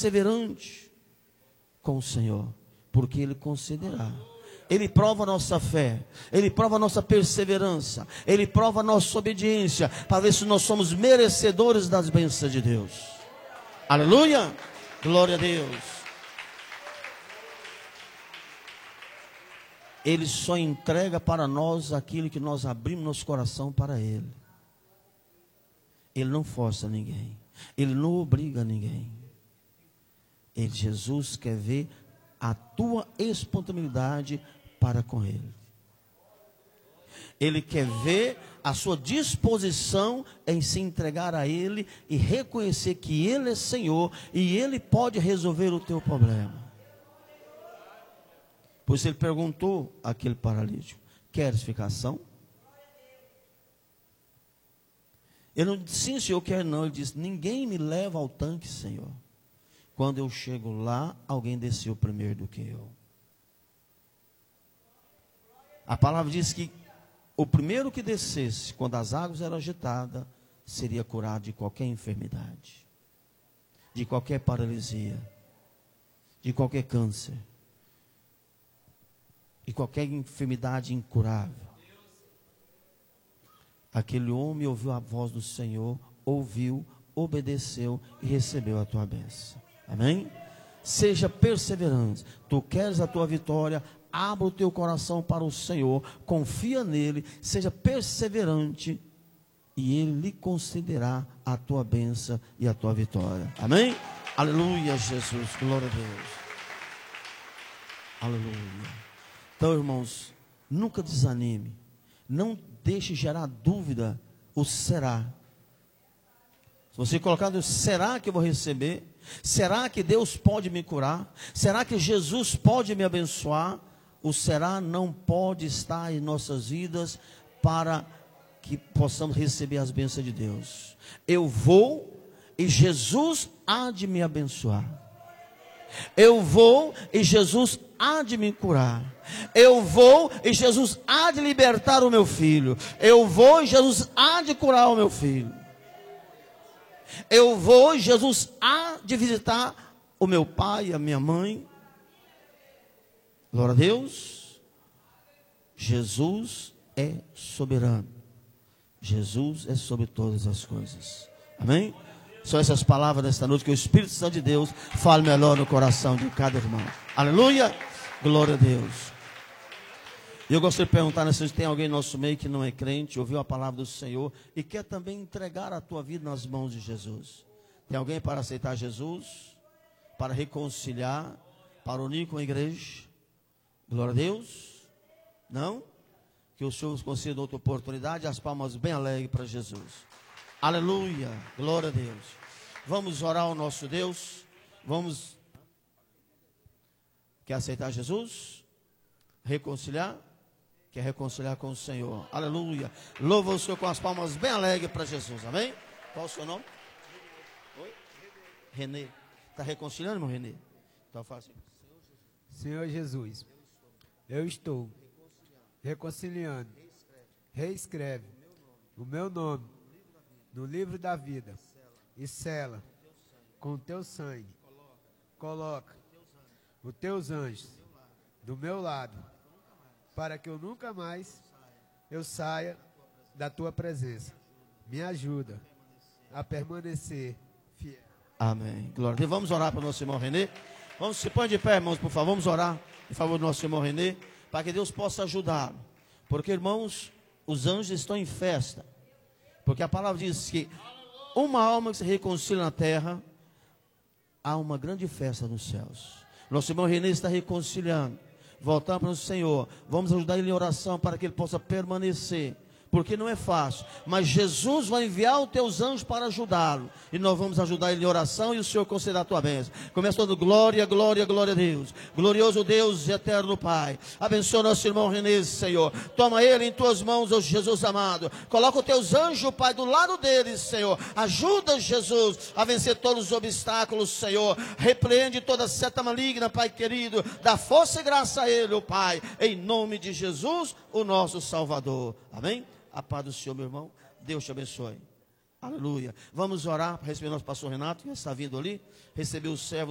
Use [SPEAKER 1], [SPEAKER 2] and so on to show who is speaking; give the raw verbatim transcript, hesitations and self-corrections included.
[SPEAKER 1] perseverante com o Senhor, porque Ele concederá. Ele prova a nossa fé, Ele prova a nossa perseverança, Ele prova a nossa obediência, para ver se nós somos merecedores das bênçãos de Deus. Aleluia, glória a Deus. Ele só entrega para nós aquilo que nós abrimos nosso coração para Ele. Ele não força ninguém, Ele não obriga ninguém. Ele, Jesus, quer ver a tua espontaneidade para com Ele. Ele quer ver a sua disposição em se entregar a Ele e reconhecer que Ele é Senhor e Ele pode resolver o teu problema. Por isso Ele perguntou àquele paralítico: queres ficar são? Ele não disse sim, Senhor, quer não. Ele disse: ninguém me leva ao tanque, Senhor. Quando eu chego lá, alguém desceu primeiro do que eu. A palavra diz que o primeiro que descesse, quando as águas eram agitadas, seria curado de qualquer enfermidade, de qualquer paralisia, de qualquer câncer, de qualquer enfermidade incurável. Aquele homem ouviu a voz do Senhor, ouviu, obedeceu e recebeu a tua bênção. Amém? Seja perseverante. Tu queres a tua vitória, abra o teu coração para o Senhor, confia nele, seja perseverante e Ele lhe concederá a tua bênção e a tua vitória. Amém? Aleluia, Jesus, glória a Deus. Aleluia. Então, irmãos, nunca desanime, não deixe gerar dúvida o será. Se você colocar, será que eu vou receber? Será que Deus pode me curar? Será que Jesus pode me abençoar? O será não pode estar em nossas vidas para que possamos receber as bênçãos de Deus. Eu vou e Jesus há de me abençoar. Eu vou e Jesus há de me curar. Eu vou e Jesus há de libertar o meu filho. Eu vou e Jesus há de curar o meu filho. Eu vou e Jesus há de visitar o meu pai e a minha mãe. Glória a Deus. Jesus é soberano. Jesus é sobre todas as coisas. Amém? São essas palavras nesta noite que o Espírito Santo de Deus fale melhor no coração de cada irmão. Aleluia. Glória a Deus. E eu gostaria de perguntar se tem alguém no nosso meio que não é crente, ouviu a palavra do Senhor e quer também entregar a tua vida nas mãos de Jesus. Tem alguém para aceitar Jesus? Para reconciliar? Para unir com a igreja? Glória a Deus. Não? Que o Senhor nos conceda outra oportunidade. As palmas bem alegres para Jesus. Aleluia. Glória a Deus. Vamos orar ao nosso Deus. Vamos. Quer aceitar Jesus? Reconciliar? Quer reconciliar com o Senhor? Aleluia. Louva o Senhor com as palmas bem alegres para Jesus. Amém? Qual o seu nome? Oi? Renê. Está reconciliando, irmão Renê? Então fala assim.
[SPEAKER 2] Senhor Jesus, eu estou reconciliando. Reescreve o meu nome no livro da vida e sela com o teu sangue. Coloca os teus anjos do meu lado, para que eu nunca mais eu saia da tua presença. Me ajuda a permanecer fiel.
[SPEAKER 1] Amém. Glória a Deus. Vamos orar para o nosso irmão Renê. Vamos se põe de pé, irmãos, por favor. Vamos orar em favor do nosso irmão Renê, para que Deus possa ajudá-lo. Porque, irmãos, os anjos estão em festa. Porque a palavra diz que uma alma que se reconcilia na terra, há uma grande festa nos céus. Nosso irmão Renê está reconciliando. Voltando para o Senhor, vamos ajudar ele em oração para que ele possa permanecer, porque não é fácil, mas Jesus vai enviar os teus anjos para ajudá-lo, e nós vamos ajudar ele em oração, e o Senhor concederá a tua bênção. Começa todo glória, glória, glória a Deus, glorioso Deus e eterno Pai, abençoa nosso irmão Renê, Senhor, toma ele em tuas mãos, ó Jesus amado, coloca os teus anjos, Pai, do lado deles, Senhor, ajuda Jesus a vencer todos os obstáculos, Senhor, repreende toda seta maligna, Pai querido, dá força e graça a ele, ó Pai, em nome de Jesus, o nosso Salvador, amém? A paz do Senhor, meu irmão. Deus te abençoe. Aleluia. Vamos orar para receber nosso pastor Renato, que está vindo ali. Receber o servo.